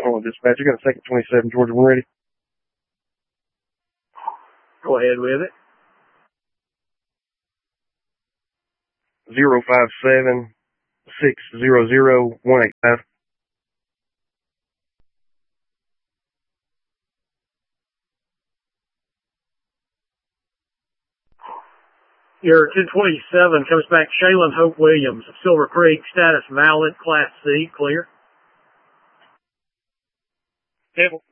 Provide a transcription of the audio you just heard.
Hold on, dispatch. You got a second 27 Georgia one ready? Go ahead with it. 057 600 185. Your 1027 comes back Shaylin Hope Williams of Silver Creek, status valid, Class C, clear. Table.